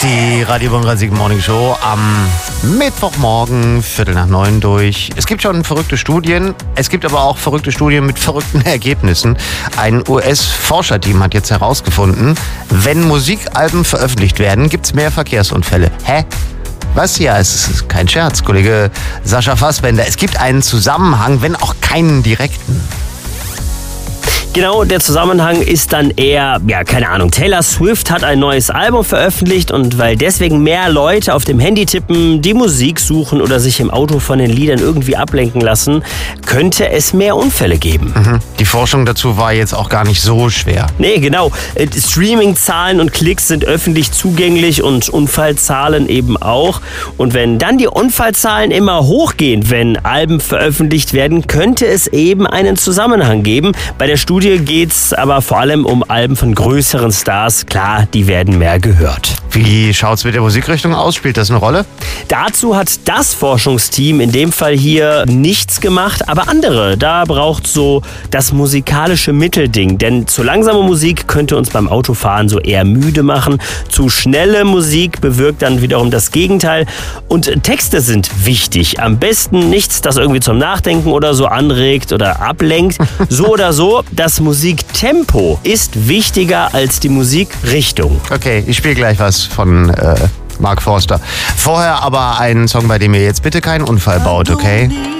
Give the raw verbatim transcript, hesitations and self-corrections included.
Die Radio Bonn Siegen Morning Show am Mittwochmorgen, Viertel nach neun durch. Es gibt schon verrückte Studien, es gibt aber auch verrückte Studien mit verrückten Ergebnissen. Ein U S-Forscherteam hat jetzt herausgefunden, wenn Musikalben veröffentlicht werden, gibt es mehr Verkehrsunfälle. Hä? Was? Ja, es ist kein Scherz, Kollege Sascha Fassbender. Es gibt einen Zusammenhang, wenn auch keinen direkten. Genau, der Zusammenhang ist dann eher, ja, keine Ahnung, Taylor Swift hat ein neues Album veröffentlicht und weil deswegen mehr Leute auf dem Handy tippen, die Musik suchen oder sich im Auto von den Liedern irgendwie ablenken lassen, könnte es mehr Unfälle geben. Mhm. Die Forschung dazu war jetzt auch gar nicht so schwer. Nee, genau. Streaming-Zahlen und Klicks sind öffentlich zugänglich und Unfallzahlen eben auch. Und wenn dann die Unfallzahlen immer hochgehen, wenn Alben veröffentlicht werden, könnte es eben einen Zusammenhang geben. Bei der Studie geht es aber vor allem um Alben von größeren Stars. Klar, die werden mehr gehört. Wie schaut's mit der Musikrichtung aus? Spielt das eine Rolle? Dazu hat das Forschungsteam in dem Fall hier nichts gemacht, aber andere. Da braucht so das musikalische Mittelding. Denn zu langsame Musik könnte uns beim Autofahren so eher müde machen. Zu schnelle Musik bewirkt dann wiederum das Gegenteil. Und Texte sind wichtig. Am besten nichts, das irgendwie zum Nachdenken oder so anregt oder ablenkt. So oder so, das Musiktempo ist wichtiger als die Musikrichtung. Okay, ich spiele gleich was von äh, Mark Forster. Vorher aber einen Song, bei dem ihr jetzt bitte keinen Unfall baut, okay?